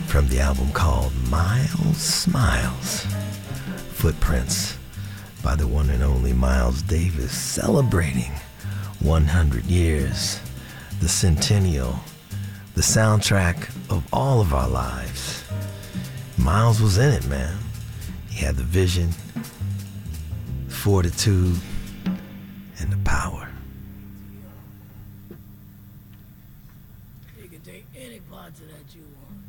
from the album called Miles Smiles. Footprints by the one and only Miles Davis, celebrating 100 years, the centennial, the soundtrack of all of our lives. Miles was in it, man. He had the vision, fortitude, and the power. You can take any parts of that you want.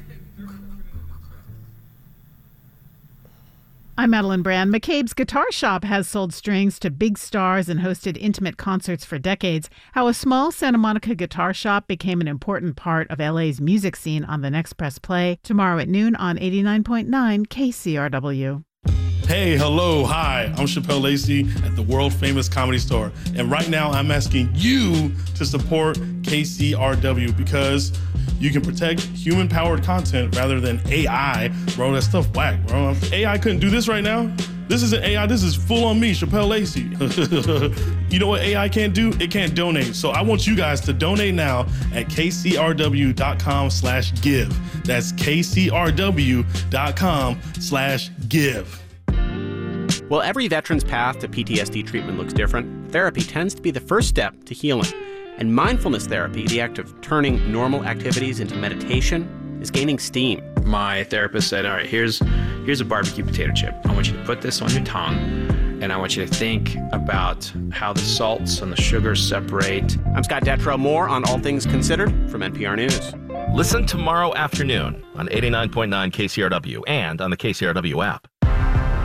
I'm Madeline Brand. McCabe's Guitar Shop has sold strings to big stars and hosted intimate concerts for decades. How a small Santa Monica guitar shop became an important part of LA's music scene on the next Press Play tomorrow at noon on 89.9 KCRW. Hey, hello, hi, I'm Chappelle Lacey at the world-famous Comedy Store. And right now I'm asking you to support KCRW because you can protect human-powered content rather than AI. Bro, that stuff whack, bro. AI couldn't do this right now. This isn't AI, this is full on me, Chappelle Lacey. You know what AI can't do? It can't donate. So I want you guys to donate now at kcrw.com/give. That's kcrw.com/give. While every veteran's path to PTSD treatment looks different, therapy tends to be the first step to healing. And mindfulness therapy, the act of turning normal activities into meditation, is gaining steam. My therapist said, all right, here's a barbecue potato chip. I want you to put this on your tongue, and I want you to think about how the salts and the sugars separate. I'm Scott Detrow. More on All Things Considered from NPR News. Listen tomorrow afternoon on 89.9 KCRW and on the KCRW app.